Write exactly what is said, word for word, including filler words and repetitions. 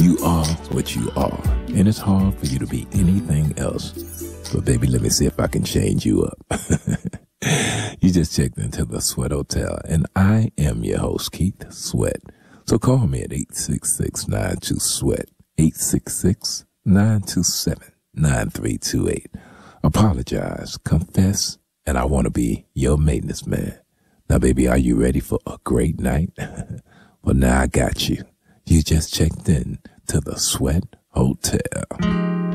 You are what you are, and it's hard for you to be anything else. But baby, let me see if I can change you up. You just checked into the Sweat Hotel, and I am your host, Keith Sweat. So call me at eight six six, nine two, SWEAT, eight six six, nine two seven, nine three two eight. Apologize, confess, and I want to be your maintenance man. Now, baby, are you ready for a great night? Well, now I got you. You just checked in to the Sweat Hotel.